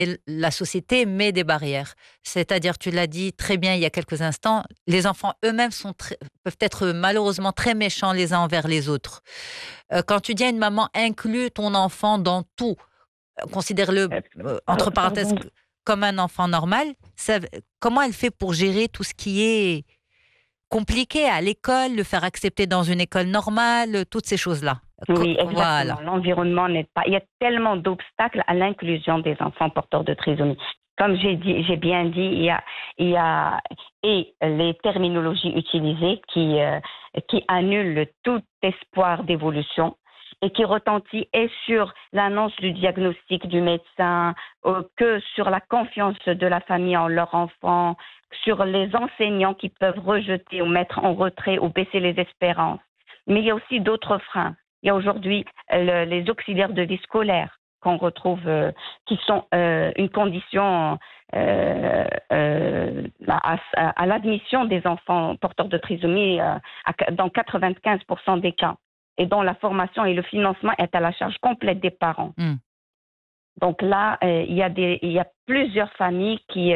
Et la société met des barrières. C'est-à-dire, tu l'as dit très bien il y a quelques instants, les enfants eux-mêmes peuvent être malheureusement très méchants les uns envers les autres. Quand tu dis à une maman, inclus ton enfant dans tout, considère-le, entre parenthèses, Pardon. comme un enfant normal, comment elle fait pour gérer tout ce qui est compliqué à l'école, le faire accepter dans une école normale, toutes ces choses-là? Oui, exactement. Voilà. L'environnement n'est pas. Il y a tellement d'obstacles à l'inclusion des enfants porteurs de trisomie. Comme j'ai bien dit, il y a et les terminologies utilisées qui annulent tout espoir d'évolution et qui retentit et sur l'annonce du diagnostic du médecin, que sur la confiance de la famille en leur enfant, sur les enseignants qui peuvent rejeter ou mettre en retrait ou baisser les espérances. Mais il y a aussi d'autres freins. Il y a aujourd'hui les auxiliaires de vie scolaire qu'on retrouve, qui sont une condition à l'admission des enfants porteurs de trisomie dans 95% des cas, et dont la formation et le financement est à la charge complète des parents. Mm. Donc là, il y a plusieurs familles qui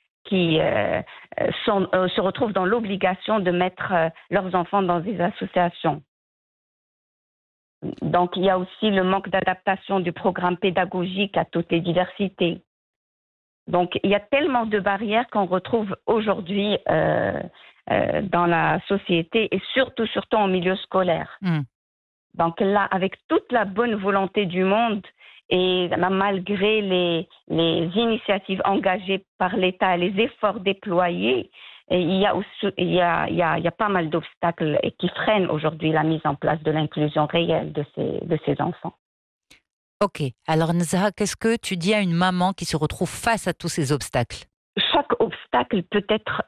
se retrouvent dans l'obligation de mettre leurs enfants dans des associations. Donc, il y a aussi le manque d'adaptation du programme pédagogique à toutes les diversités. Donc, il y a tellement de barrières qu'on retrouve aujourd'hui dans la société et surtout en milieu scolaire. Mm. Donc là, avec toute la bonne volonté du monde et malgré les initiatives engagées par l'État, les efforts déployés, et il y a pas mal d'obstacles qui freinent aujourd'hui la mise en place de l'inclusion réelle de ces enfants. Ok. Alors, Nezha, qu'est-ce que tu dis à une maman qui se retrouve face à tous ces obstacles? Chaque obstacle peut être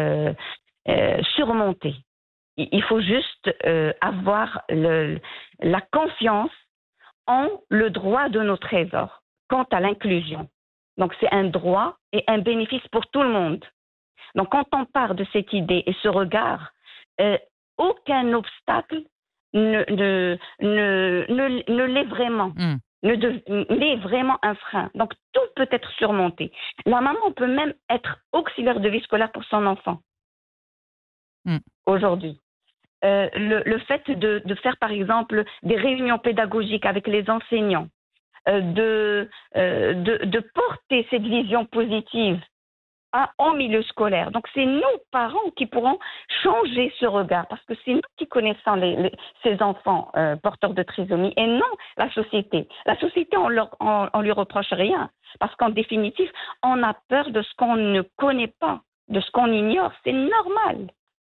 surmonté. Il faut juste avoir la confiance en le droit de nos trésors quant à l'inclusion. Donc, c'est un droit et un bénéfice pour tout le monde. Donc, quand on part de cette idée et ce regard, aucun obstacle ne l'est vraiment, Mm. n'est vraiment un frein. Donc, tout peut être surmonté. La maman peut même être auxiliaire de vie scolaire pour son enfant aujourd'hui. Le fait de faire, par exemple, des réunions pédagogiques avec les enseignants, de porter cette vision positive en milieu scolaire. Donc, c'est nous, parents, qui pourrons changer ce regard, parce que c'est nous qui connaissons ces enfants porteurs de trisomie et non la société. La société, on lui reproche rien, parce qu'en définitive, on a peur de ce qu'on ne connaît pas, de ce qu'on ignore. C'est normal.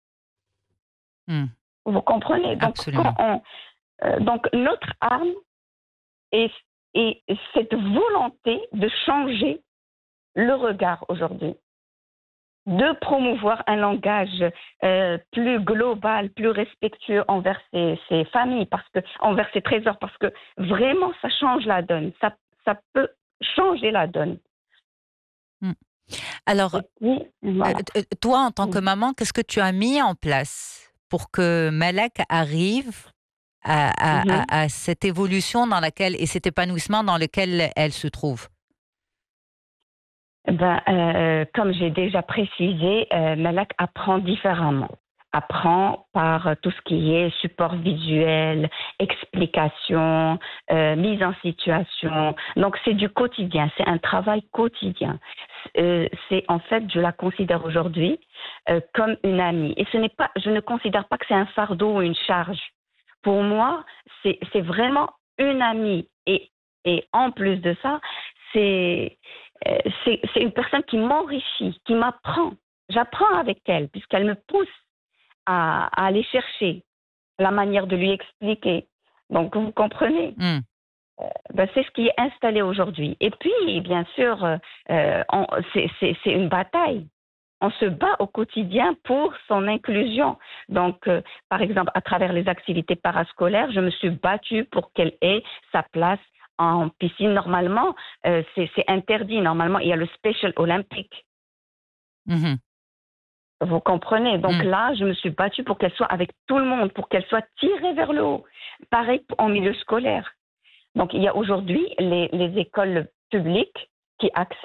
Mm. Vous comprenez? Donc, Absolument. donc notre arme est cette volonté de changer le regard aujourd'hui, de promouvoir un langage plus global, plus respectueux envers ces familles, envers ces trésors, parce que vraiment, ça change la donne. Ça peut changer la donne. Mm. Alors, puis, voilà. toi, en tant que maman, qu'est-ce que tu as mis en place pour que Malak arrive à cette évolution dans laquelle, et cet épanouissement dans lequel elle se trouve? Comme j'ai déjà précisé, Malak apprend différemment. Apprend par tout ce qui est support visuel, explication, mise en situation. Donc c'est du quotidien, c'est un travail quotidien. C'est en fait, je la considère aujourd'hui comme une amie. Et je ne considère pas que c'est un fardeau ou une charge. Pour moi, c'est vraiment une amie. Et en plus de ça, c'est une personne qui m'enrichit, qui m'apprend. J'apprends avec elle, puisqu'elle me pousse à aller chercher la manière de lui expliquer. Donc, vous comprenez? C'est ce qui est installé aujourd'hui. Et puis, bien sûr, c'est une bataille. On se bat au quotidien pour son inclusion. Donc, par exemple, à travers les activités parascolaires, je me suis battue pour qu'elle ait sa place en piscine. Normalement, c'est interdit. Normalement, il y a le Special Olympic. Vous comprenez? Donc là, je me suis battue pour qu'elle soit avec tout le monde, pour qu'elle soit tirée vers le haut. Pareil en milieu scolaire. Donc, il y a aujourd'hui les écoles publiques qui acceptent